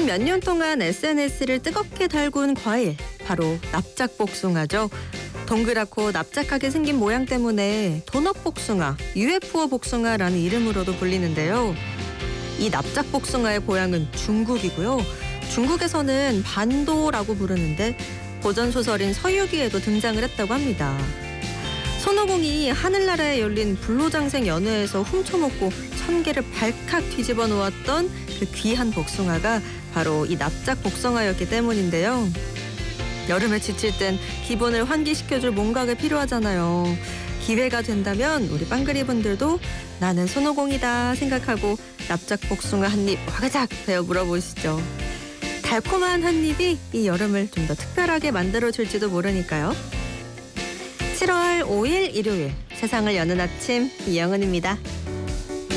몇 년 동안 SNS를 뜨겁게 달군 과일, 바로 납작복숭아죠. 동그랗고 납작하게 생긴 모양 때문에 도넛복숭아, UFO 복숭아라는 이름으로도 불리는데요. 이 납작복숭아의 고향은 중국이고요. 중국에서는 반도라고 부르는데 고전소설인 서유기에도 등장을 했다고 합니다. 손오공이 하늘나라에 열린 불로장생 연회에서 훔쳐먹고 천개를 발칵 뒤집어 놓았던 그 귀한 복숭아가 바로 이 납작 복숭아였기 때문인데요. 여름에 지칠 땐 기분을 환기시켜줄 뭔가가 필요하잖아요. 기회가 된다면 우리 빵그리 분들도 나는 손오공이다 생각하고 납작 복숭아 한 입 화가작 베어 물어보시죠. 달콤한 한 입이 이 여름을 좀 더 특별하게 만들어줄지도 모르니까요. 7월 5일 일요일, 세상을 여는 아침 이영은입니다.